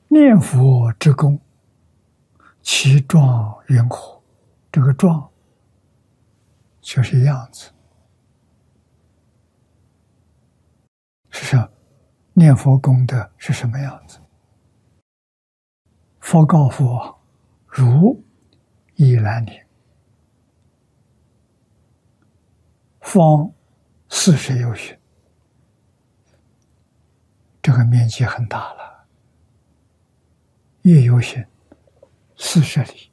念佛之功，其状云何？这个状就是样子，是什么？念佛功德是什么样子？佛告佛：如意兰陵，方40由旬。这个面积很大了，1由旬40里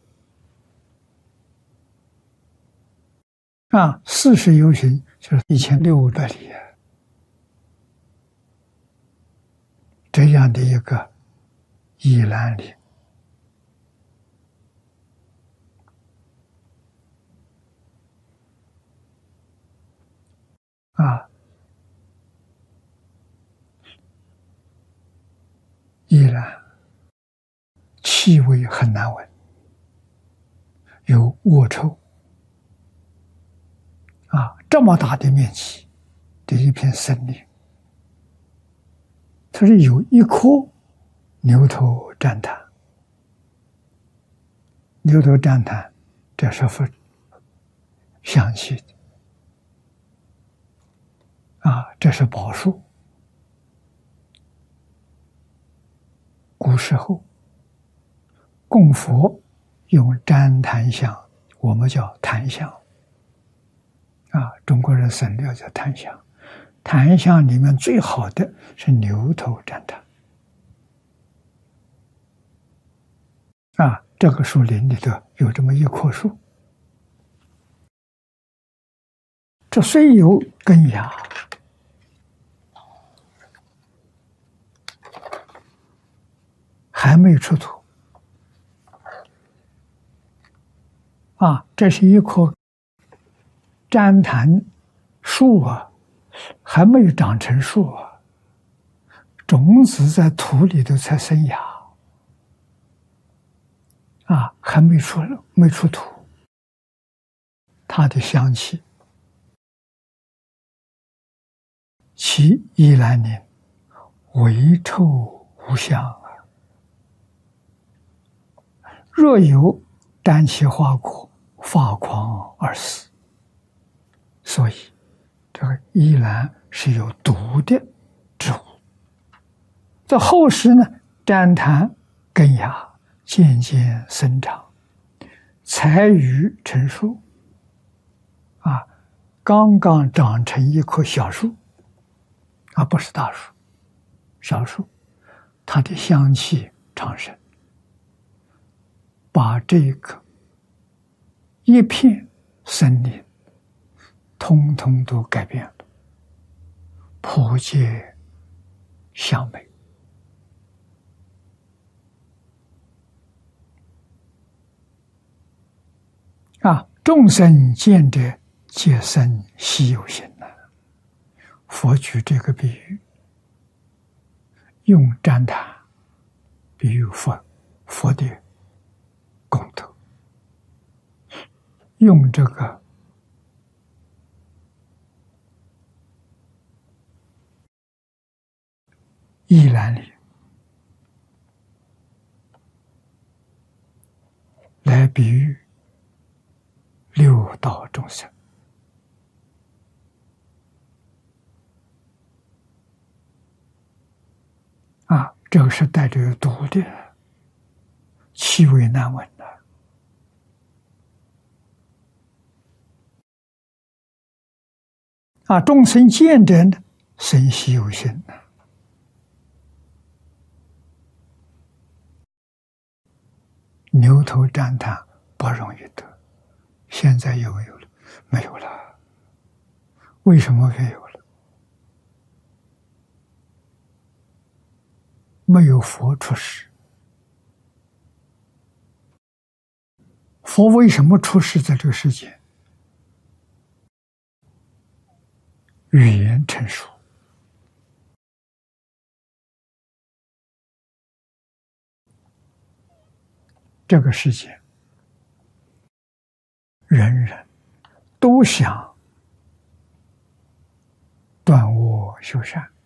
，40由旬就是1600里啊。这样的一个意兰陵意兰气味很难闻，有恶臭这么大的面积的一片森林，它是有一棵牛头旃檀。牛头旃檀这是分香气的这是宝树。古时候供佛用旃檀香，我们叫檀香中国人省略叫檀香。檀香里面最好的是牛头旃檀这个树林里头有这么一棵树，这虽有根芽，还没出土这是一棵旃檀树还没有长成树种子在土里头才生芽还没出土，它的香气，其意兰陵微臭无香若有耽其花果，发狂而死。所以这个意兰是有毒的植物。在后世呢，旃檀根芽渐渐生长，采于成树刚刚长成一棵小树不是大树，小树，它的香气长盛，把这个一片森林通通都改变了，普皆香美众生见者皆生希有心佛举这个比喻，用旃檀比喻佛的功德，用这个意兰陵来比喻六道众生这个是带着有毒的，气味难闻的众生见者呢，生希有心牛头旃檀不容易得，现在有没有了？没有了。为什么没有了？没有佛出世。佛为什么出世在这个世界？语言成熟，这个世界人人都想断恶修善，